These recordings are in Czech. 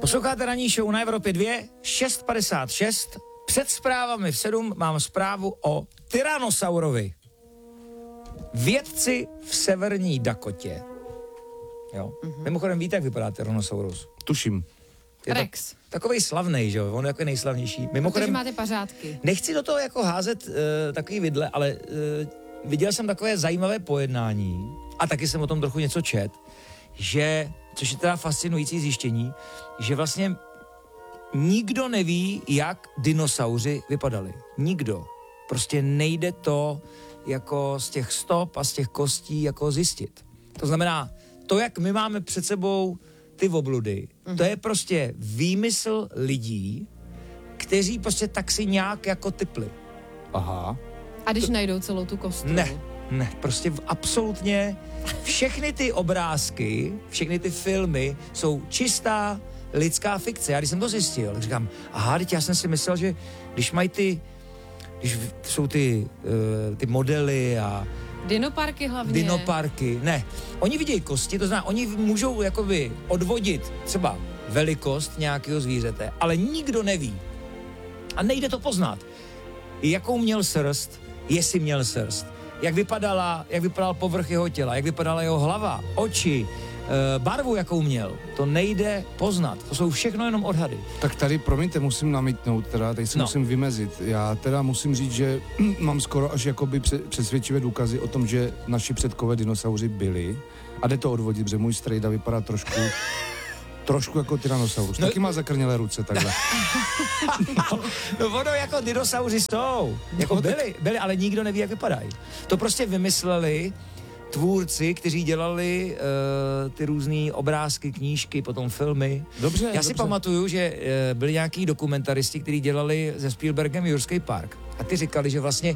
Posloucháte ranní show na Evropě 2, 6:56. Před zprávami v 7 mám zprávu o tyrannosaurovi. Vědci v severní Dakotě. Jo. Mimochodem víte, jak vypadá tyrannosaurus? Tuším. Je Rex. Takovej slavnej, že jo? On je jako nejslavnější. Mimochodem, Protože máte pařádky. nechci do toho jako házet takový vidle, ale viděl jsem takové zajímavé pojednání a taky jsem o tom trochu něco čet, že, což je teda fascinující zjištění, že vlastně nikdo neví, jak dinosauři vypadali. Nikdo. Prostě nejde to jako z těch stop a z těch kostí jako zjistit. To znamená, to, jak my máme před sebou ty obludy, to je prostě výmysl lidí, kteří prostě tak si nějak jako typli. Aha. A když najdou celou tu kostru? Ne, prostě absolutně všechny ty obrázky, všechny ty filmy jsou čistá lidská fikce. Já když jsem to zjistil, tak říkám, aha, teď já jsem si myslel, že když jsou ty modely a Dinoparky hlavně. dinoparky, ne, oni vidějí kosti, to znamená, oni můžou jakoby odvodit třeba velikost nějakého zvířete, ale nikdo neví. A nejde to poznat. Jakou měl srst, jestli měl srst, jak vypadal povrch jeho těla, jak vypadala jeho hlava, oči, barvu, jakou měl. To nejde poznat. To jsou všechno jenom odhady. Tak tady, promiňte, musím namítnout, tady se musím vymezit. Já teda musím říct, že mám skoro až jakoby přesvědčivé důkazy o tom, že naši předkové dinosauři byli. A jde to odvodit, protože můj strejda vypadá trošku jako tyrannosaurus. Taky má zakrnělé ruce, takhle. No ono jako dinosauři jsou. Jako byli, ale nikdo neví, jak vypadají. To prostě vymysleli tvůrci, kteří dělali ty různý obrázky, knížky, potom filmy. Dobře. Já si pamatuju, že byli nějaký dokumentaristi, kteří dělali se Spielbergem Jurský park. A ty říkali, že vlastně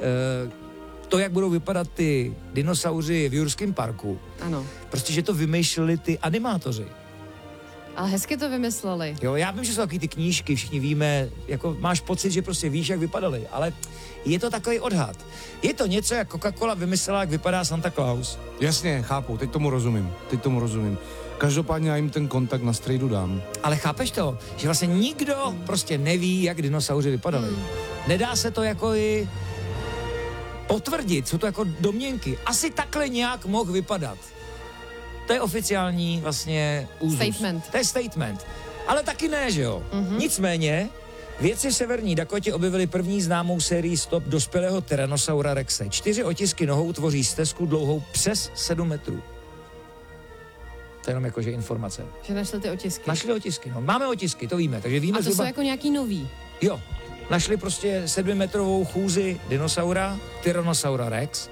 to, jak budou vypadat ty dinosauři v Jurském parku, Ano. prostě, že to vymýšleli ty animátoři. Ale hezky to vymysleli. Jo, já vím, že jsou takový ty knížky, všichni víme, jako máš pocit, že prostě víš, jak vypadali, ale je to takový odhad. Je to něco, jak Coca-Cola vymyslela, jak vypadá Santa Claus. Jasně, chápu, teď tomu rozumím. Každopádně já jim ten kontakt na strejdu dám. Ale chápeš to, že vlastně nikdo prostě neví, jak dinosauři vypadali. Nedá se to jako i potvrdit, jsou to jako domněnky. Asi takhle nějak mohl vypadat. To je oficiální vlastně úzus. Statement. To je statement. Ale taky ne, že jo? Nicméně, vědci v severní Dakotě objevili první známou sérii stop dospělého Tyrannosaura rexe. 4 otisky nohou tvoří stezku dlouhou přes 7 metrů. To je jenom jakože informace. Že našli ty otisky. Našli otisky, no. Máme otisky, to víme, takže víme A to zhruba... jsou jako nějaký nový. Jo, našli prostě 7metrovou chůzi dinosaura, Tyrannosaura rex.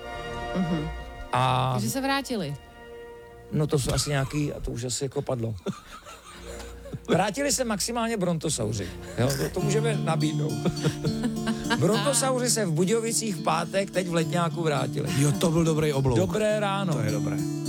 A... Takže se vrátili. No to jsou asi nějaký, a to už asi jako padlo. Vrátili se maximálně brontosauři. Jo, to můžeme nabídnout. Brontosauři se v Budějovicích v pátek, teď v Letňáku vrátili. Jo, to byl dobrý oblouk. Dobré ráno. To je dobré.